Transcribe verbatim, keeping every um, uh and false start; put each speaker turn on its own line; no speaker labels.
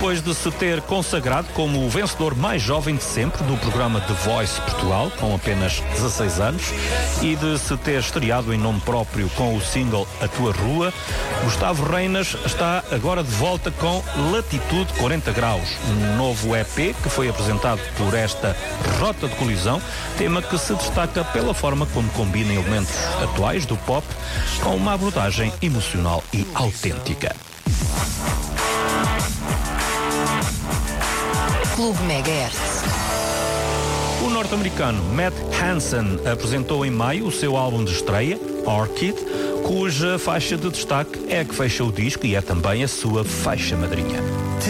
Depois de se ter consagrado como o vencedor mais jovem de sempre do programa The Voice Portugal, com apenas dezasseis anos, e de se ter estreado em nome próprio com o single A Tua Rua, Gustavo Reinas está agora de volta com Latitude quarenta graus, um novo E P que foi apresentado por esta Rota de Colisão, tema que se destaca pela forma como combina elementos atuais do pop com uma abordagem emocional e autêntica.
Clube Megahertz.
O norte-americano Matt Hansen apresentou em maio o seu álbum de estreia, Orchid, cuja faixa de destaque é a que fecha o disco e é também a sua faixa madrinha.